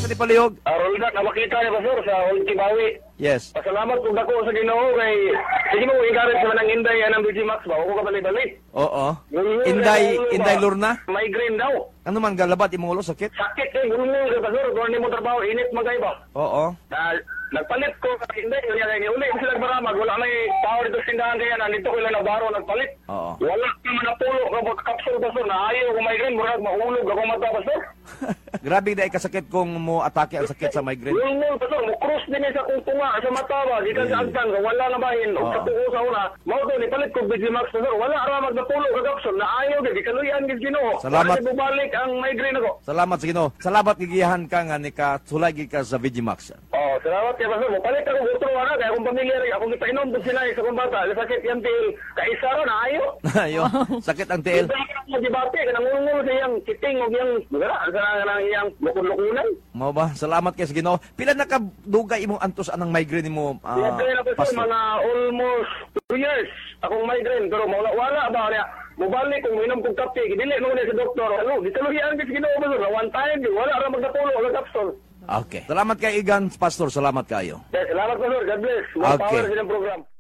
ni Palihog? Rolda, na makita niya Pastor sa Ultimawi. Yes. Pasalamat kung dako sa Ginoo kay sige mo encourage sa nang Inday anang BG Max ba ko ka balik-balik. Oo. Inday Lorna? Migraine daw. Ano man galabat imong ulo sakit? Sakit kay gulong sa Pastor, kung mo trabaho init magay ba. Oo. Nagpalit ko kay Inday, unya kay uli sila maramag wala may tao dito sa tindahan kaya nandito ko lang na baro nagpalit. Oo. Wala ka man napulo ka kapsul Pastor na ayaw ko migraine murag mahulog ako mata Pastor. Grabe na ikasakit kung mo atake ang sakit sa migraine. Gulong Pastor, mo cross din sa kung tunga sa mata ba, di ka sa agtan wala na bahin o sa tuko sa una. Mao to ni palit ko BG Max Pastor, wala ra magnapulo ka kapsul na ayaw di kaluyan gid Ginoo. Salamat. Para bumalik ang migraine ako. Salamat sa Ginoo. Salamat gigihan ka nga ni ka sulay gid ka sa Vigimax. Oh, salamat kay Pastor. Palit ako butro ana kay akong pamilya rin akong ipainom din sila sa kong bata. Sakit yan til kaisa ra na ayo. Ayo, sakit ang tiil. Magibate kanang ngulngul sa iyang kiting og iyang magara kanang iyang lukon-lukunan. Mao ba? Salamat kay sa Ginoo. Pila na ka dugay imong antos anang migraine mo? Migraine ako sa mga almost 2 years akong migraine pero wala ba niya. Mubalik kung minom kong kape, dili mo na sa doktor. Ano, gitaluhian gid Ginoo ba one time wala ra magnapulo og kapsul. Okay. Salamat kay Igan Pastor. Salamat kayo. Salamat Pastor. God bless. More Okay. power sa inyong program.